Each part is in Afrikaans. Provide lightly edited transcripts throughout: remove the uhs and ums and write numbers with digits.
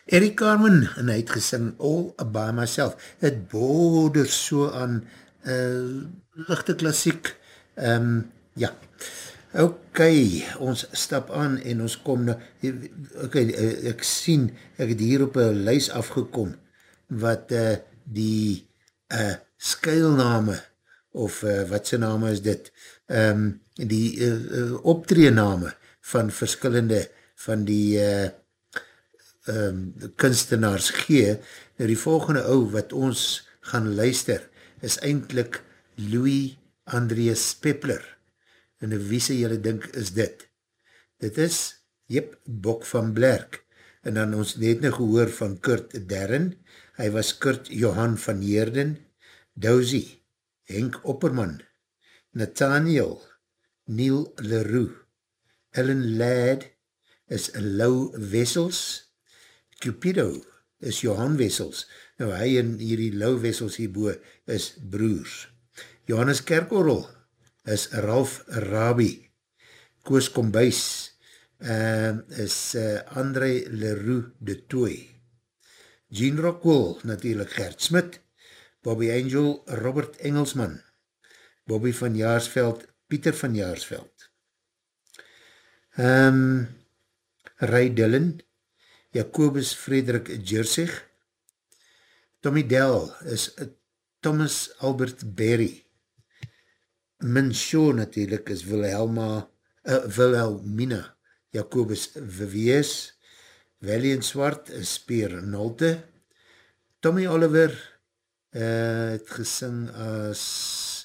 Eric Carmen, en hy het gesing All By Myself. Het border so aan lichte klassiek. Ja, ok, ons stap aan en ons kom na, ok, ek sien, ek het hier op een lys afgekom, wat die skuilname, of wat sy name is dit, die optreenname van verskillende van die kunstenaars gee. Nou die volgende ou wat ons gaan luister is eintlik Louis Andreas Peppler. En wie sê julle dink is dit? Dit is, Bok van Blerk. En dan ons net nou gehoor van Kurt Derren. Hy was Kurt Johan van Heerden, Dousie, Henk Opperman, Nathaniel, Neil Leroux, Ellen Ladd is Lou Wessels, Cupido is Johan Wessels. Nou hy en hierdie Lou Wessels hierboe is broers. Johannes Kerkorrel is Ralf Rabi. Koos Kombuis is André Leroux de Toy. Gene Rockwell, natuurlijk Gert Smit. Bobby Angel, Robert Engelsman. Bobby van Jaarsveld, Pieter van Jaarsveld. Ray Dillon, Jacobus Frederik Jersig. Tommy Dell is Thomas Albert Berry. Min Shaw natuurlijk is Wilhelmina Jacobus Viviers. Valiant Swart is Peer Nolte. Tommy Oliver het gesing as,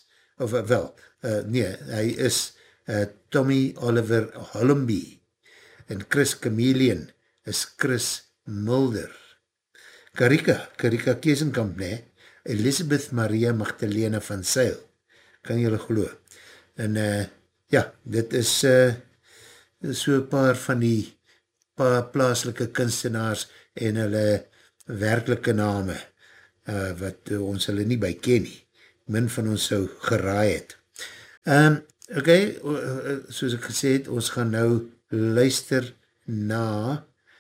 hy is Tommy Oliver Hollenby. En Chris Chameleon is Chris Mulder. Karika Keesenkamp, Elisabeth Maria Magdalena van Seil, kan julle glo. En dit is so paar van die plaaslike kunstenaars en hulle werklike name, wat ons hulle nie by ken nie. Min van ons sou geraai het. Ok, soos ek gesê het, ons gaan nou luister na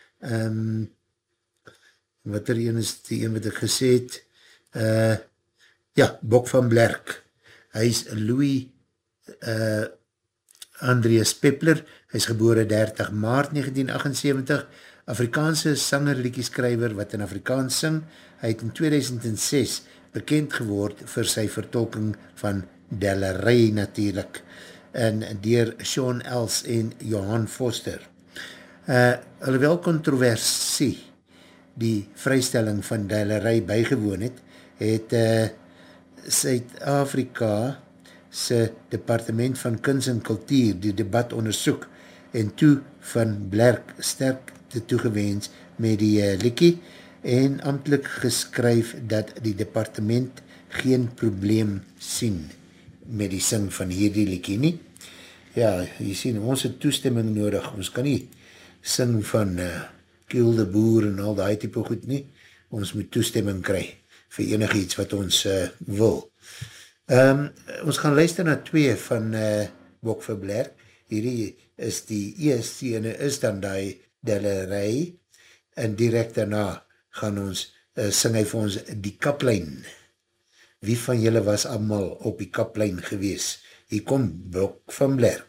wat er een is, die een wat ek gesê het, Bok van Blerk. Hy is Louis Andreas Peppler, hy is gebore 30 maart 1978, Afrikaanse sanger, liedjeskrywer wat in Afrikaans sing. Hy het in 2006 bekend geword vir sy vertolking van Delarey natuurlijk, en deur Sean Els en Johan Foster. Alhoewel controversie die vrystelling van Delarey bygewoon het Suid-Afrika se Departement van Kuns en Kultuur die debat ondersoek en toe van Blerk sterk toegewens met die liedjie en amptelik geskryf dat die departement geen probleem sien met die sing van hierdie liedjie nie. Ja, jy sien, ons het toestemming nodig, ons kan nie sing van Kiel de Boer en al die type goed nie, ons moet toestemming kry vir enig iets wat ons wil. Ons gaan luister na 2 van Bok van Blerk. Hierdie is die eerste ene is dan die Delarey en direct daarna gaan ons sing hy vir ons die Kaplyn. Wie van julle was allemaal op die Kaplyn gewees? Hier kom Bok van Blerk.